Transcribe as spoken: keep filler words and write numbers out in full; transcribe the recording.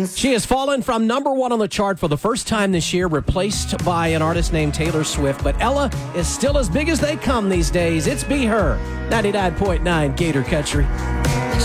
Christmas. She has fallen from number one on the chart for the first time this year, replaced by an artist named Taylor Swift. But Ella is still as big as they come these days. It's Be Her, ninety-nine point nine Gator Country.